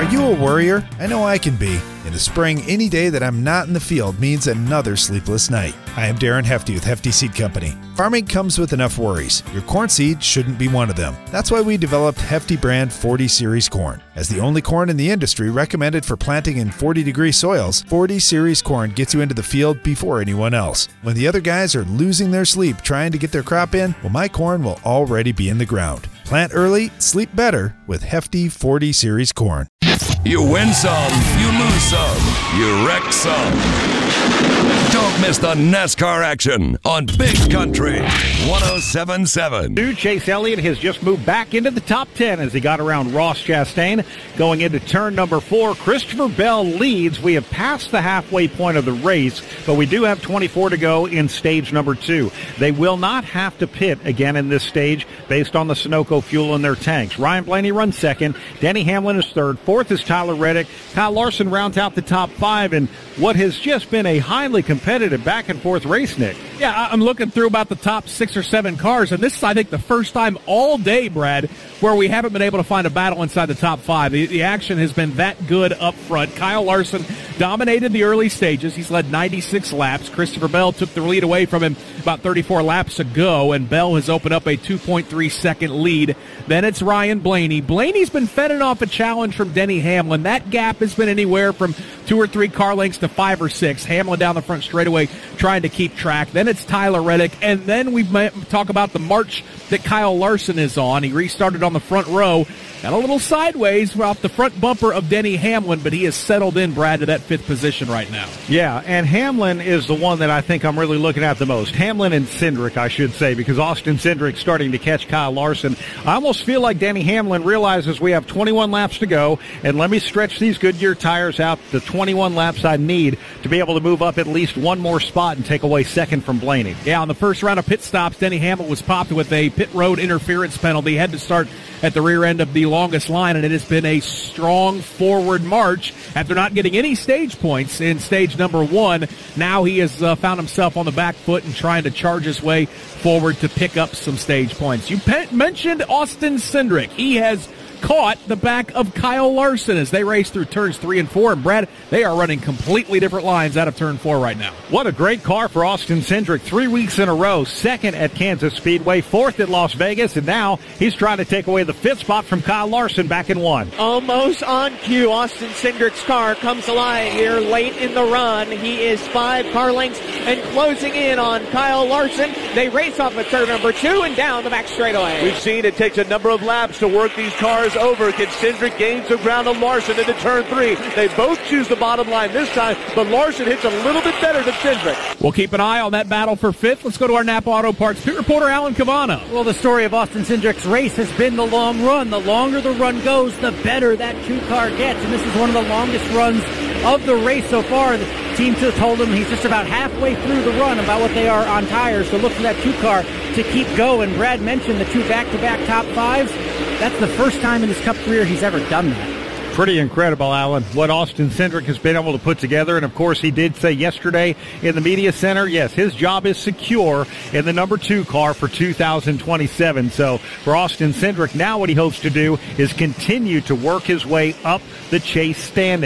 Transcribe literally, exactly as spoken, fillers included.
Are you a worrier? I know I can be. In the spring, any day that I'm not in the field means another sleepless night. I am Darren Hefty with Hefty Seed Company. Farming comes with enough worries. Your corn seed shouldn't be one of them. That's why we developed Hefty brand forty series corn. As the only corn in the industry recommended for planting in forty degree soils, forty series corn gets you into the field before anyone else. When the other guys are losing their sleep trying to get their crop in, well, my corn will already be in the ground. Plant early, sleep better with Hefty forty series corn. You win some, you lose some, you wreck some. Don't miss the NASCAR action on Big Country one oh seven point seven. Chase Elliott has just moved back into the top ten as he got around Ross Chastain. Going into turn number four, Christopher Bell leads. We have passed the halfway point of the race, but we do have twenty-four to go in stage number two. They will not have to pit again in this stage based on the Sunoco fuel in their tanks. Ryan Blaney runs second. Denny Hamlin is third. Fourth is Tyler Reddick. Kyle Larson rounds out the top five in what has just been a highly competitive back-and-forth race, Nick. Yeah, I'm looking through about the top six or seven cars, and this is, I think, the first time all day, Brad, where we haven't been able to find a battle inside the top five. The, the action has been that good up front. Kyle Larson dominated the early stages. He's led ninety-six laps. Christopher Bell took the lead away from him about thirty-four laps ago, and Bell has opened up a two point three second lead. Then it's Ryan Blaney. Blaney's been fending off a challenge from Denny Hamlin. That gap has been anywhere from two or three car lengths to five or six. Hamlin down the front straightaway trying to keep track. Then it's Tyler Reddick, and then we talk about the march that Kyle Larson is on. He restarted on the front row, got a little sideways off the front bumper of Denny Hamlin, but he has settled in, Brad, to that fifth position right now. Yeah, and Hamlin is the one that I think I'm really looking at the most. Hamlin and Cindric, I should say, because Austin Cindric's starting to catch Kyle Larson. I almost feel like Denny Hamlin realizes we have twenty-one laps to go, and let me stretch these Goodyear tires out the twenty-one laps I need to be able to move up at least one more spot and take away second from Blaney. Yeah, on the first round of pit stops, Denny Hamlin was popped with a pit road interference penalty. He had to start at the rear end of the longest line, and it has been a strong forward march after not getting any stage points in stage number one. Now he has uh, found himself on the back foot and trying to charge his way forward to pick up some stage points. You pe- mentioned Austin Cindric. He has caught the back of Kyle Larson as they race through turns three and four. And Brad, they are running completely different lines out of turn four right now. What a great car for Austin Cindric. Three weeks in a row, second at Kansas Speedway, fourth at Las Vegas, and now he's trying to take away the fifth spot from Kyle Larson back in one. Almost on cue, Austin Cindric's car comes alive here late in the run. He is five car lengths and closing in on Kyle Larson. They race off at turn number two and down the back straightaway. We've seen it takes a number of laps to work these cars over. Can Cindric gain some ground on Larson into turn three? They both choose the bottom line this time, but Larson hits a little bit better than Cindric. We'll keep an eye on that battle for fifth. Let's go to our Napa Auto Parts pit reporter, Alan Cavano. Well, the story of Austin Cindric's race has been the long run. The longer the run goes, the better that two-car gets, and this is one of the longest runs of the race so far. The team just told him he's just about halfway through the run about what they are on tires, so look for that two-car to keep going. Brad mentioned the two back-to-back top fives. That's the first time in his Cup career he's ever done that. Pretty incredible, Alan, what Austin Cindric has been able to put together. And, of course, he did say yesterday in the media center, yes, his job is secure in the number two car for two thousand twenty-seven. So for Austin Cindric, now what he hopes to do is continue to work his way up the chase standing.